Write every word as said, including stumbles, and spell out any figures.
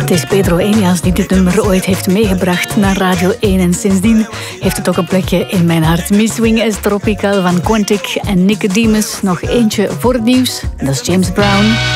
Het is Pedro Elias die dit nummer ooit heeft meegebracht naar Radio één. En sindsdien heeft het ook een plekje in mijn hart. Miss Wing is Tropical van Quantic en Nicodemus. Nog eentje voor het nieuws. Dat is James Brown.